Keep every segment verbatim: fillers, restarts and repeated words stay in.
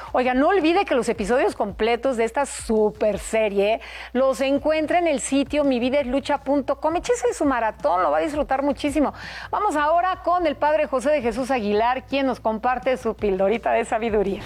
Oiga, no olvide que los episodios completos de esta super serie los encuentra en el sitio mi vida es lucha punto com. Échese su maratón, lo va a disfrutar muchísimo. Vamos ahora con el padre José de Jesús Aguilar, quien nos comparte su pildorita de sabiduría.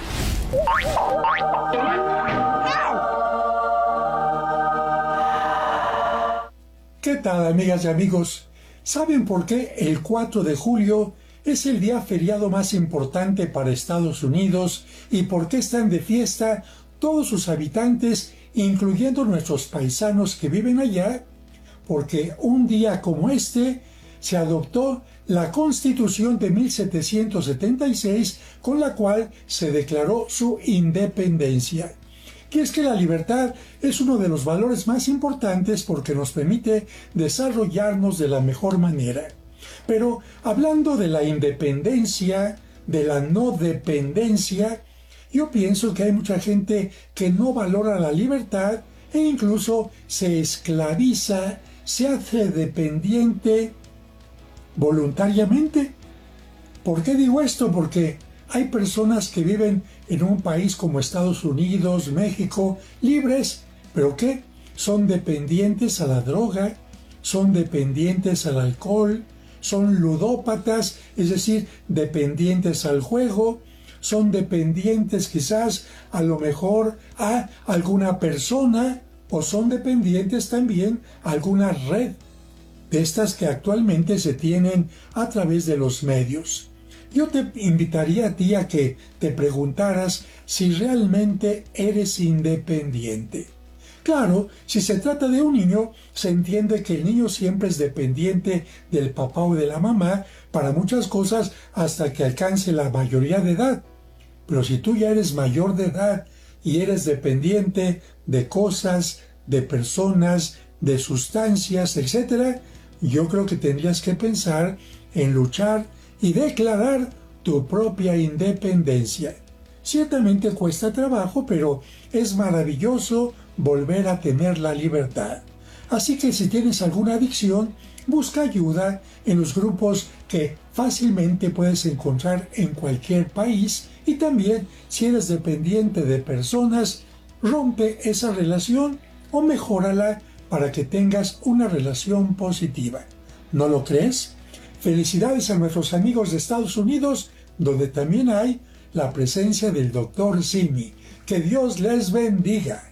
¿Qué tal, amigas y amigos? ¿Saben por qué el cuatro de julio es el día feriado más importante para Estados Unidos y por qué están de fiesta todos sus habitantes, incluyendo nuestros paisanos que viven allá? Porque un día como este se adoptó la Constitución de mil setecientos setenta y seis, con la cual se declaró su independencia. Y es que la libertad es uno de los valores más importantes porque nos permite desarrollarnos de la mejor manera. Pero hablando de la independencia, de la no dependencia, yo pienso que hay mucha gente que no valora la libertad e incluso se esclaviza, se hace dependiente voluntariamente. ¿Por qué digo esto? Porque hay personas que viven en un país como Estados Unidos, México, libres, pero ¿qué? Son dependientes a la droga, son dependientes al alcohol, son ludópatas, es decir, dependientes al juego, son dependientes quizás a lo mejor a alguna persona o son dependientes también a alguna red de estas que actualmente se tienen a través de los medios. Yo te invitaría a ti a que te preguntaras si realmente eres independiente. Claro, si se trata de un niño, se entiende que el niño siempre es dependiente del papá o de la mamá para muchas cosas hasta que alcance la mayoría de edad. Pero si tú ya eres mayor de edad y eres dependiente de cosas, de personas, de sustancias, etcétera, yo creo que tendrías que pensar en luchar y declarar tu propia independencia. Ciertamente cuesta trabajo, pero es maravilloso volver a tener la libertad. Así que si tienes alguna adicción, busca ayuda en los grupos que fácilmente puedes encontrar en cualquier país, y también si eres dependiente de personas, rompe esa relación o mejórala para que tengas una relación positiva. ¿No lo crees? Felicidades a nuestros amigos de Estados Unidos, donde también hay la presencia del doctor Simi. Que Dios les bendiga.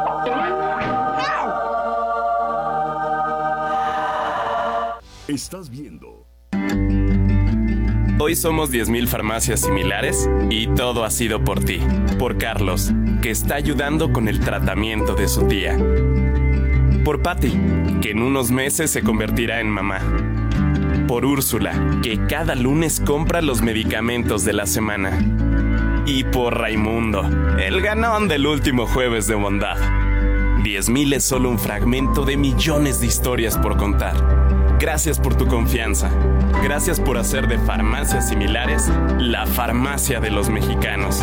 Estás viendo. Hoy somos diez mil farmacias similares y todo ha sido por ti. Por Carlos, que está ayudando con el tratamiento de su tía. Por Patty, que en unos meses se convertirá en mamá. Por Úrsula, que cada lunes compra los medicamentos de la semana. Y por Raimundo, el ganón del último jueves de bondad. diez mil es solo un fragmento de millones de historias por contar. Gracias por tu confianza. Gracias por hacer de Farmacias Similares la farmacia de los mexicanos.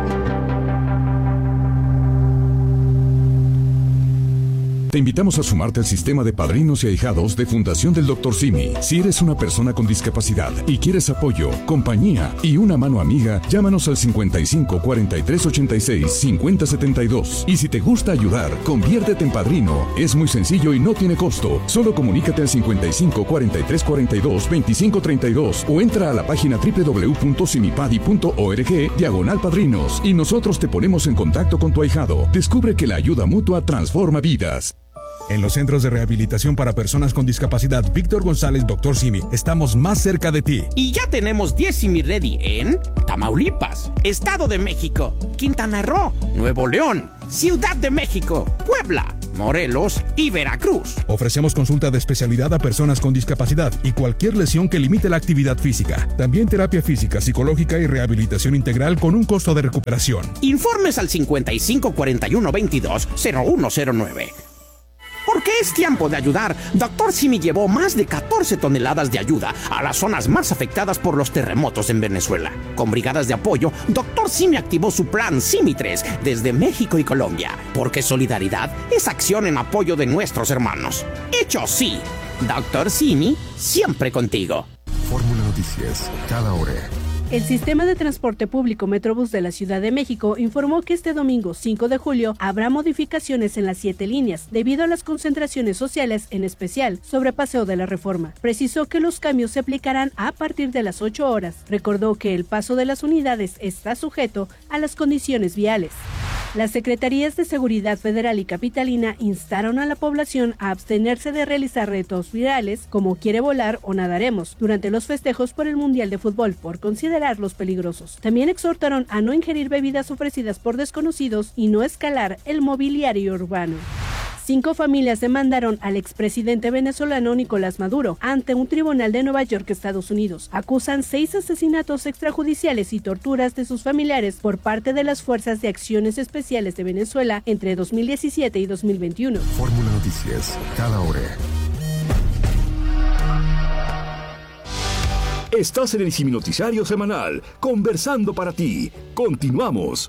Te invitamos a sumarte al sistema de padrinos y ahijados de Fundación del doctor Simi. Si eres una persona con discapacidad y quieres apoyo, compañía y una mano amiga, llámanos al cincuenta y cinco, cuarenta y tres, ochenta y seis, cincuenta, setenta y dos. Y si te gusta ayudar, conviértete en padrino. Es muy sencillo y no tiene costo. Solo comunícate al cincuenta y cinco, cuarenta y tres, cuarenta y dos, veinticinco, treinta y dos o entra a la página doble u doble u doble u punto simipadi punto org diagonal padrinos y nosotros te ponemos en contacto con tu ahijado. Descubre que la ayuda mutua transforma vidas. En los centros de rehabilitación para personas con discapacidad Víctor González doctor Simi, estamos más cerca de ti. Y ya tenemos diez Simi Ready en Tamaulipas, Estado de México, Quintana Roo, Nuevo León, Ciudad de México, Puebla, Morelos y Veracruz. Ofrecemos consulta de especialidad a personas con discapacidad y cualquier lesión que limite la actividad física. También terapia física, psicológica y rehabilitación integral con un costo de recuperación. Informes al cincuenta y cinco, cuarenta y uno, veintidós, cero uno cero nueve. Porque es tiempo de ayudar. doctor Simi llevó más de catorce toneladas de ayuda a las zonas más afectadas por los terremotos en Venezuela. Con brigadas de apoyo, doctor Simi activó su plan Simi tres desde México y Colombia. Porque solidaridad es acción en apoyo de nuestros hermanos. Hecho sí. doctor Simi, siempre contigo. Fórmula Noticias, cada hora. El sistema de transporte público Metrobús de la Ciudad de México informó que este domingo cinco de julio habrá modificaciones en las siete líneas debido a las concentraciones sociales, en especial sobre Paseo de la Reforma. Precisó que los cambios se aplicarán a partir de las ocho horas. Recordó que el paso de las unidades está sujeto a las condiciones viales. Las Secretarías de Seguridad Federal y Capitalina instaron a la población a abstenerse de realizar retos virales como Quiere Volar o Nadaremos durante los festejos por el Mundial de Fútbol por considerarlos peligrosos. También exhortaron a no ingerir bebidas ofrecidas por desconocidos y no escalar el mobiliario urbano. Cinco familias demandaron al expresidente venezolano Nicolás Maduro ante un tribunal de Nueva York, Estados Unidos. Acusan seis asesinatos extrajudiciales y torturas de sus familiares por parte de las Fuerzas de Acciones Especiales de Venezuela entre dos mil diecisiete y dos mil veintiuno. Fórmula Noticias, cada hora. Estás en el Simi Noticiario Semanal, conversando para ti. Continuamos.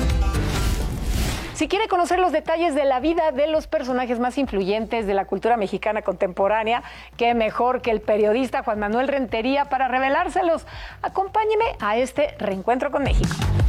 Si quiere conocer los detalles de la vida de los personajes más influyentes de la cultura mexicana contemporánea, qué mejor que el periodista Juan Manuel Rentería para revelárselos. Acompáñeme a este reencuentro con México.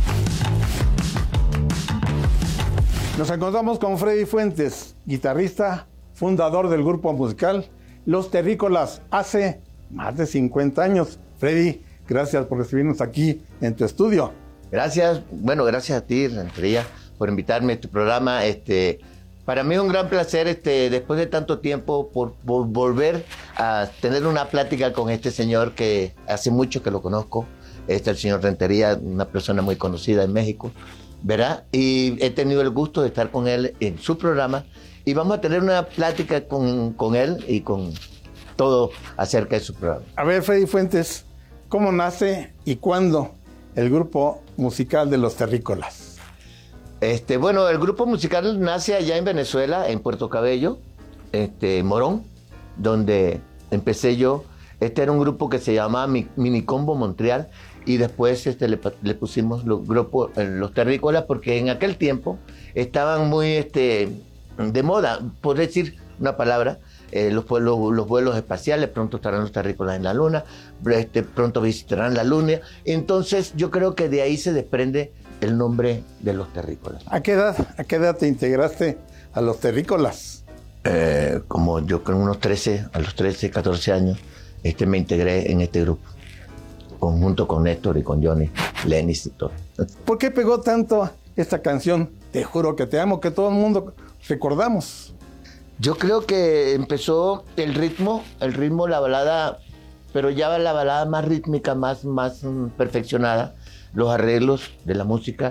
Nos encontramos con Freddy Fuentes, guitarrista, fundador del grupo musical Los Terrícolas, hace más de cincuenta años. Freddy, gracias por recibirnos aquí en tu estudio. Gracias, bueno, gracias a ti, Rentería, por invitarme a tu programa. Este, para mí es un gran placer, este, después de tanto tiempo, por, por volver a tener una plática con este señor que hace mucho que lo conozco. Este es el señor Rentería, una persona muy conocida en México, ¿verdad? Y he tenido el gusto de estar con él en su programa y vamos a tener una plática con, con él y con todo acerca de su programa. A ver, Freddy Fuentes, ¿cómo nace y cuándo el grupo musical de Los Terrícolas? Este, bueno, el grupo musical nace allá en Venezuela, en Puerto Cabello, este, Morón, donde empecé yo. Este era un grupo que se llamaba Minicombo Montreal y después este, le, le pusimos los grupos Los Terrícolas porque en aquel tiempo estaban muy este, de moda, por decir una palabra, eh, los, los, los vuelos espaciales. Pronto estarán los terrícolas en la luna, este, pronto visitarán la luna. Entonces yo creo que de ahí se desprende el nombre de Los Terrícolas. ¿A qué edad, a qué edad te integraste a Los Terrícolas? Eh, como yo con unos trece, a los trece, catorce años, este, me integré en este grupo, junto con Néstor y con Johnny, Lenis y todo. ¿Por qué pegó tanto esta canción, Te Juro Que Te Amo, que todo el mundo recordamos? Yo creo que empezó el ritmo, el ritmo, la balada, pero ya la balada más rítmica, más, más mm, perfeccionada, los arreglos de la música.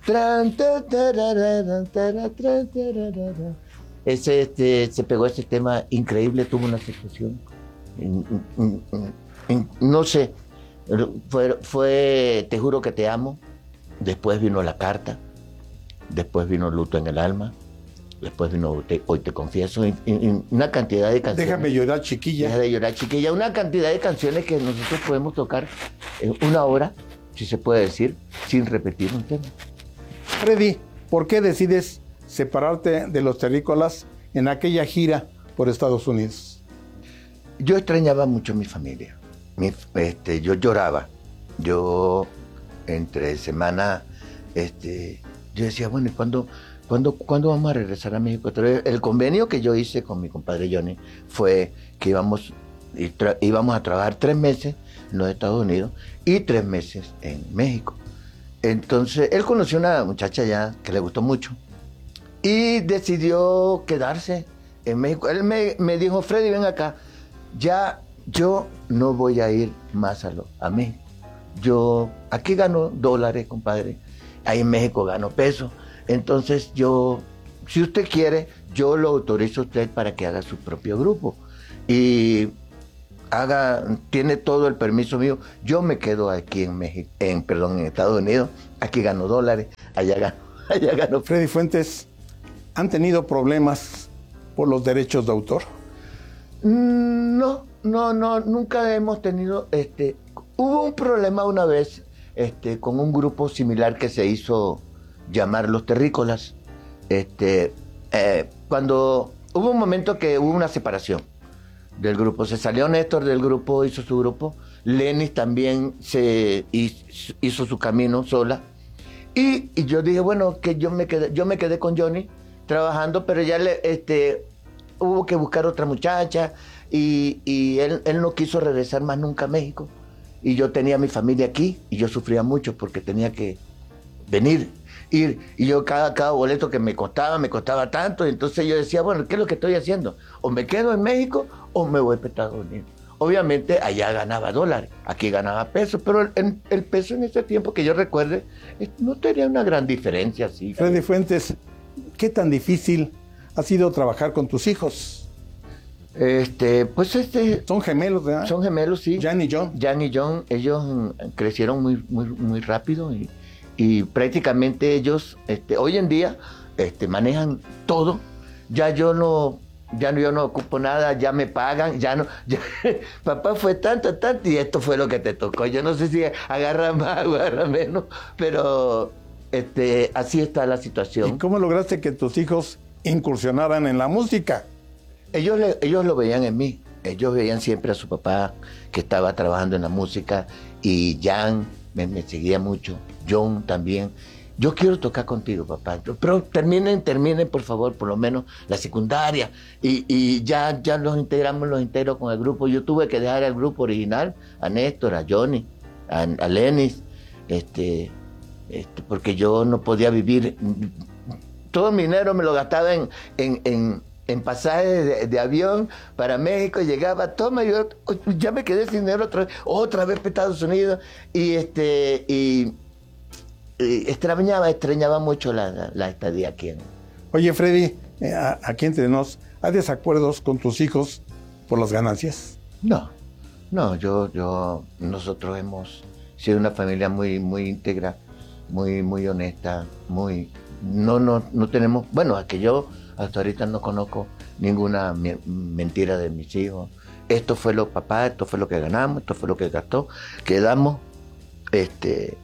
Ese, este, se pegó ese tema increíble, tuvo una aceptación. No sé, fue, fue Te Juro Que Te Amo, después vino La Carta, después vino Luto en el Alma, después vino te, Hoy Te Confieso, y, y una cantidad de canciones. Déjame llorar, chiquilla. Deja de llorar, chiquilla. Una cantidad de canciones que nosotros podemos tocar en una hora, si se puede decir, sin repetir un tema. Freddy, ¿por qué decides separarte de Los Terrícolas en aquella gira por Estados Unidos? Yo extrañaba mucho a mi familia. Mi, este, yo lloraba. Yo, entre semana, este, yo decía, bueno, ¿y cuándo, cuándo, cuándo vamos a regresar a México? El convenio que yo hice con mi compadre Johnny fue que íbamos, íbamos a trabajar tres meses en los Estados Unidos y tres meses en México. Entonces, él conoció a una muchacha ya que le gustó mucho y decidió quedarse en México. Él me, me dijo, Freddy, ven acá, ya yo no voy a ir más a, lo, a México. Yo aquí gano dólares, compadre, ahí en México gano pesos. Entonces yo, si usted quiere, yo lo autorizo a usted para que haga su propio grupo. Y haga, tiene todo el permiso mío. Yo me quedo aquí en México, en, perdón, en Estados Unidos. Aquí gano dólares, allá gano, allá gano. Freddy Fuentes, ¿han tenido problemas por los derechos de autor? No, no, no, nunca hemos tenido, este, hubo un problema una vez, este, con un grupo similar que se hizo llamar Los Terrícolas, este, eh, cuando hubo un momento que hubo una separación. del grupo. Se salió Néstor del grupo, hizo su grupo. Lenis también se hizo, hizo su camino sola. Y, y yo dije, bueno, que yo me quedé, yo me quedé con Johnny trabajando, pero ya le, este, hubo que buscar otra muchacha y, y él, él no quiso regresar más nunca a México. Y yo tenía mi familia aquí y yo sufría mucho porque tenía que venir, ir. Y yo cada, cada boleto que me costaba, me costaba tanto. Y entonces yo decía, bueno, ¿qué es lo que estoy haciendo? O me quedo en México o me voy a Estados Unidos. Obviamente allá ganaba dólares, aquí ganaba pesos, pero el, el peso en ese tiempo que yo recuerde no tenía una gran diferencia. Así. Freddy Fuentes, ¿qué tan difícil ha sido trabajar con tus hijos? Este, pues este... Son gemelos, ¿verdad? Son gemelos, sí. Jan y John. Jan y John, ellos crecieron muy, muy, muy rápido y, y prácticamente ellos, este, hoy en día, este, manejan todo. Ya yo no, ya no, yo no ocupo nada, ya me pagan, ya no, ya, papá fue tanto, tanto y esto fue lo que te tocó. Yo no sé si agarra más o agarra menos, pero este, así está la situación. ¿Y cómo lograste que tus hijos incursionaran en la música? Ellos, le, ellos lo veían en mí, ellos veían siempre a su papá que estaba trabajando en la música y Jan me, me seguía mucho, John también. Yo quiero tocar contigo, papá, pero terminen, terminen por favor, por lo menos la secundaria y, y ya, ya los integramos, los integro con el grupo. Yo tuve que dejar el grupo original, a Néstor, a Johnny, a, a Lenis, este, este, porque yo no podía vivir, todo mi dinero me lo gastaba en... en, en en pasajes de, de avión para México, llegaba, toma, yo ya me quedé sin dinero otra vez, otra vez para Estados Unidos, y este, y, y extrañaba, extrañaba mucho la, la, la estadía aquí. ¿No? Oye, Freddy, eh, aquí entre nos, ¿hay desacuerdos con tus hijos por las ganancias? No, no, yo, yo, nosotros hemos sido una familia muy, muy íntegra, muy, muy honesta, muy, no, no, no tenemos, bueno, a que yo hasta ahorita no conozco ninguna mi- mentira de mis hijos. Esto fue lo papá, esto fue lo que ganamos, esto fue lo que gastó, quedamos, este,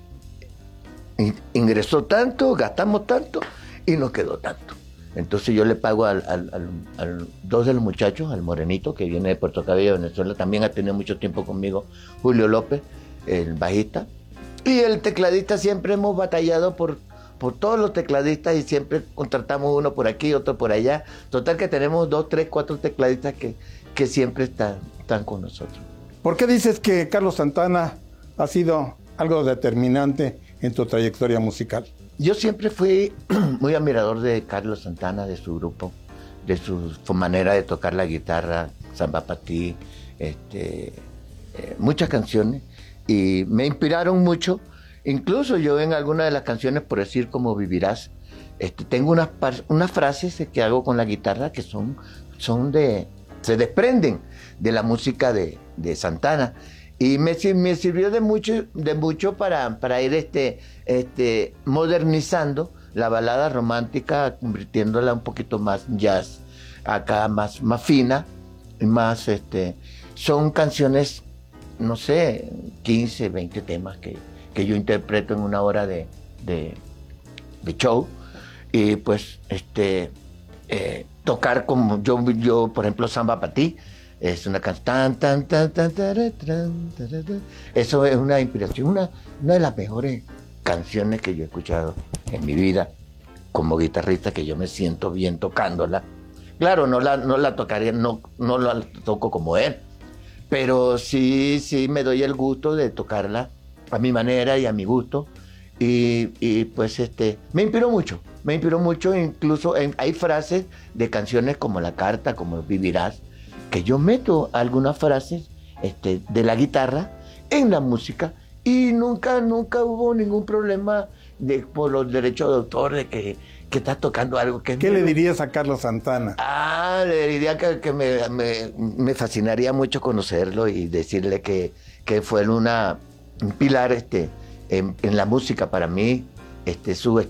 in- ingresó tanto, gastamos tanto y nos quedó tanto. Entonces yo le pago al, al, al, al dos de los muchachos, al morenito que viene de Puerto Cabello, Venezuela, también ha tenido mucho tiempo conmigo, Julio López, el bajista, y el tecladista. Siempre hemos batallado por por todos los tecladistas y siempre contratamos uno por aquí, otro por allá. Total que tenemos dos, tres, cuatro tecladistas que, que siempre están, están con nosotros. ¿Por qué dices que Carlos Santana ha sido algo determinante en tu trayectoria musical? Yo siempre fui muy admirador de Carlos Santana, de su grupo, de su, su manera de tocar la guitarra, Samba Pa' Ti, este, eh, muchas canciones, y me inspiraron mucho. Incluso yo en algunas de las canciones, por decir como Vivirás, este, tengo unas, par- unas frases que hago con la guitarra que son, son de, se desprenden de la música de, de Santana. Y me, me sirvió de mucho, de mucho para, para ir este, este, modernizando la balada romántica, convirtiéndola un poquito más jazz, acá más, más fina, y más, este, son canciones, no sé, quince, veinte temas que que yo interpreto en una hora de, de, de show, y pues este eh, tocar como yo, yo, por ejemplo, Samba Pa' Ti, es una canción tan, tan, tan, tan, tan, tan, tan, tan. Eso es una inspiración, una, una de las mejores canciones que yo he escuchado en mi vida como guitarrista, que yo me siento bien tocándola. Claro, no la, no la tocaría, no, no la toco como él, pero sí, sí me doy el gusto de tocarla a mi manera y a mi gusto, y, y pues este, me inspiró mucho, me inspiró mucho, incluso en, hay frases de canciones como La Carta, como Vivirás, que yo meto algunas frases este, de la guitarra en la música, y nunca, nunca hubo ningún problema de, por los derechos de autor, de que, que estás tocando algo que... ¿Qué le dirías a Carlos Santana? Ah, le diría que, que me, me, me fascinaría mucho conocerlo y decirle que, que fue una... un pilar este, en, en la música para mí, este, su,